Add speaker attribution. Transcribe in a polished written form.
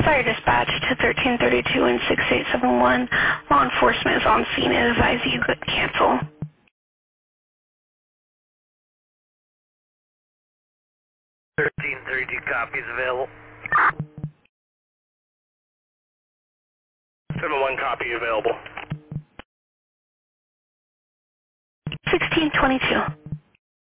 Speaker 1: Fire dispatch to 1332 and 6871. Law enforcement is on scene and advise you could cancel.
Speaker 2: 1332 copies available. 7-1 copy available.
Speaker 1: 1622.